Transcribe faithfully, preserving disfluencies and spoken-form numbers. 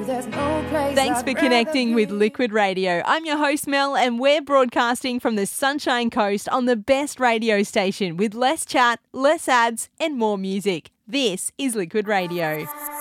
There's no place Thanks I'd for rather connecting with be. Liquid Radio. I'm your host, Mel, and we're broadcasting from the Sunshine Coast on the best radio station with less chat, less ads, and more music. This is Liquid Radio.